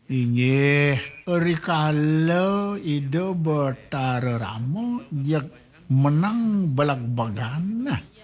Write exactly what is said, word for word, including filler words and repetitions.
Inggih, rikala ida Bathara Rama jeg menang balag-bagan.